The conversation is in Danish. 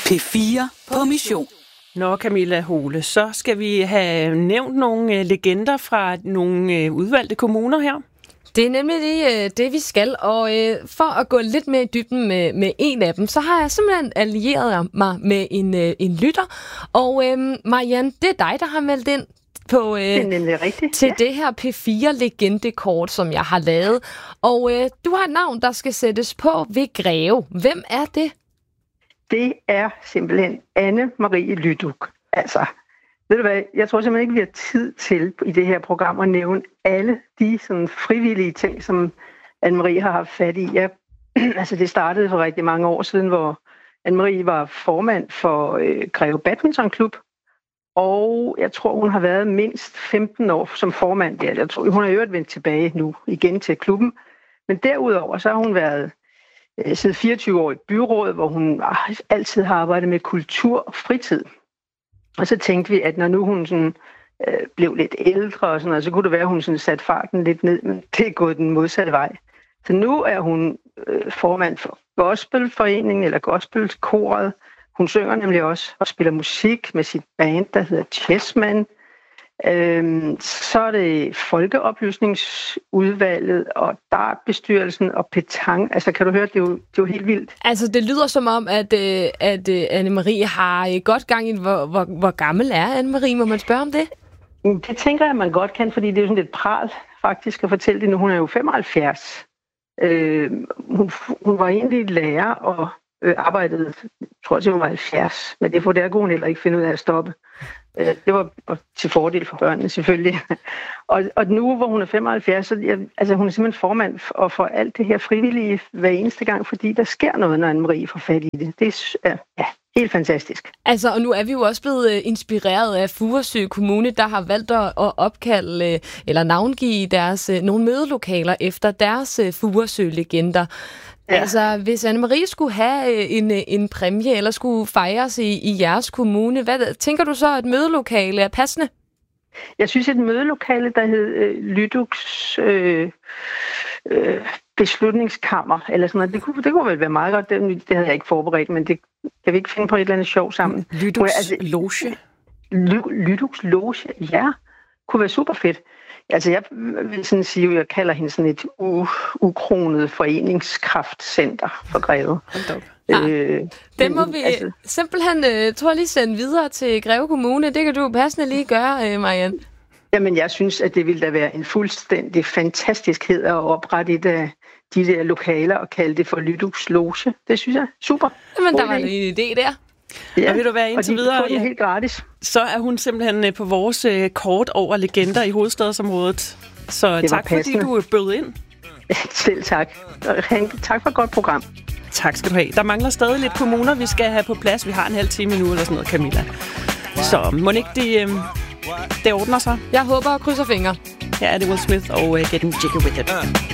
P4 på mission. Nå, Camilla Hole, så skal vi have nævnt nogle legender fra nogle udvalgte kommuner her. Det er nemlig det, vi skal, og for at gå lidt mere i dybden med en af dem, så har jeg simpelthen allieret mig med en lytter, og Marianne, det er dig, der har meldt ind på til det her P4-legendekort, som jeg har lavet, og du har et navn, der skal sættes på ved Greve. Hvem er det? Det er simpelthen Anne-Marie Lyduk. Altså, ved du hvad, jeg tror simpelthen ikke, vi har tid til i det her program at nævne alle de sådan frivillige ting, som Anne-Marie har haft fat i. Altså, det startede for rigtig mange år siden, hvor Anne-Marie var formand for Greve Badmintonklub, og jeg tror, hun har været mindst 15 år som formand der. Jeg tror, hun har øvrigt vendt tilbage nu igen til klubben, men derudover så har hun været siden 24 år i byrådet, hvor hun altid har arbejdet med kultur og fritid. Og så tænkte vi, at når nu hun sådan, blev lidt ældre og sådan noget, så kunne det være, at hun sådan satte farten lidt ned, men det er gået den modsatte vej. Så nu er hun formand for gospelforeningen eller gospelkoret. Hun synger nemlig også og spiller musik med sit band, der hedder Chessman. Så er det Folkeoplysningsudvalget og dartbestyrelsen og petang. Altså, kan du høre, det er jo helt vildt. Altså, det lyder som om, at Anne-Marie har godt gang i, hvor gammel er Anne-Marie? Må man spørge om det? Det tænker jeg, at man godt kan, fordi det er jo sådan lidt pral faktisk at fortælle det nu. Hun er jo 75. Hun var egentlig lærer og arbejdede, tror jeg, hun var 70. Men det kunne hun heller ikke finde ud af at stoppe. Det var til fordel for børnene, selvfølgelig. Og nu, hvor hun er 75, så hun er simpelthen formand for alt det her frivillige hver eneste gang, fordi der sker noget, når Anne-Marie får fat i det. Det er helt fantastisk. Altså, og nu er vi jo også blevet inspireret af Furesø Kommune, der har valgt at opkalde eller navngive nogle mødelokaler efter deres Furesø-legender. Ja. Altså, hvis Anne-Marie skulle have en præmie, eller skulle fejres i jeres kommune, hvad tænker du så, at mødelokale er passende? Jeg synes, et mødelokale, der hed Lyduks beslutningskammer, eller sådan noget, det kunne vel være meget godt. Det havde jeg ikke forberedt, men det kan vi ikke finde på et eller andet sjov sammen. Lyduks loge? Lyduks loge, ja. Kunne være super fedt. Altså, jeg vil sådan sige, at jeg kalder hende sådan et ukronet foreningskraftcenter for Greve. Det må vi simpelthen, tror jeg, lige sende videre til Greve Kommune. Det kan du passende lige gøre, Marianne. Jamen, jeg synes, at det ville da være en fuldstændig fantastiskhed at oprette et af de der lokaler og kalde det for Lyduks loge. Det synes jeg super. Jamen, der var en idé der. Ja, og vil du være indtil videre, helt gratis. Så er hun simpelthen på vores kort over legender i hovedstadsområdet. Så tak fordi du bød ind. Selv tak. Tak for et godt program. Tak skal du have. Der mangler stadig lidt kommuner, vi skal have på plads. Vi har en halv time nu eller sådan noget, Camilla. Så må ikke det ordner sig. Jeg håber og krydser fingre. Her er det Will Smith og Getting Jiggy With It.